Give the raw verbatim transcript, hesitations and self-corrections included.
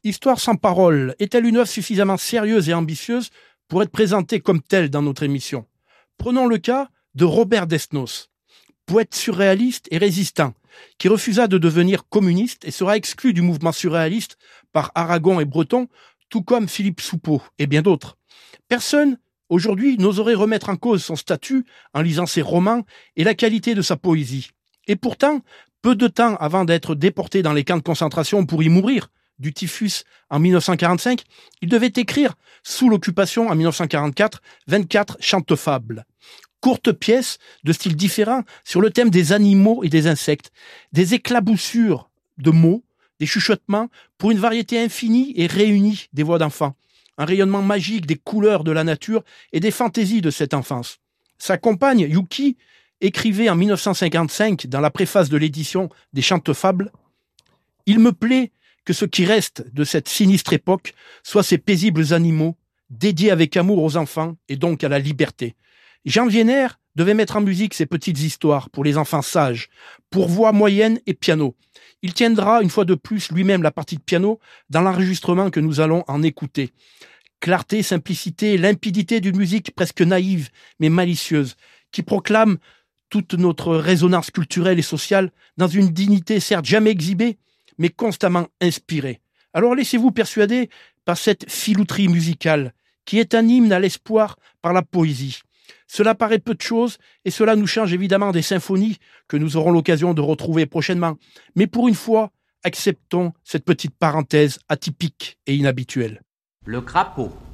Histoire sans parole est-elle une œuvre suffisamment sérieuse et ambitieuse pour être présentée comme telle dans notre émission? Prenons le cas de Robert Desnos, poète surréaliste et résistant, qui refusa de devenir communiste et sera exclu du mouvement surréaliste par Aragon et Breton, tout comme Philippe Soupeau et bien d'autres. Personne, aujourd'hui, n'oserait remettre en cause son statut en lisant ses romans et la qualité de sa poésie. Et pourtant, peu de temps avant d'être déporté dans les camps de concentration pour y mourir, du typhus en mille neuf cent quarante-cinq, il devait écrire, sous l'occupation en mille neuf cent quarante-quatre, vingt-quatre chantefables. Courtes pièces de styles différents sur le thème des animaux et des insectes, des éclaboussures de mots, des chuchotements pour une variété infinie et réunie des voix d'enfants, un rayonnement magique des couleurs de la nature et des fantaisies de cette enfance. Sa compagne, Yuki, écrivait en mille neuf cent cinquante-cinq, dans la préface de l'édition des Chantefables, « Il me plaît que ce qui reste de cette sinistre époque soient ces paisibles animaux, dédiés avec amour aux enfants et donc à la liberté. » Jean Wiener devait mettre en musique ces petites histoires pour les enfants sages, pour voix moyenne et piano. Il tiendra une fois de plus lui-même la partie de piano dans l'enregistrement que nous allons en écouter. Clarté, simplicité, limpidité d'une musique presque naïve mais malicieuse, qui proclame toute notre résonance culturelle et sociale dans une dignité certes jamais exhibée, mais constamment inspirée. Alors laissez-vous persuader par cette filouterie musicale, qui est un hymne à l'espoir par la poésie. Cela paraît peu de choses, et cela nous change évidemment des symphonies que nous aurons l'occasion de retrouver prochainement. Mais pour une fois, acceptons cette petite parenthèse atypique et inhabituelle. Le crapaud.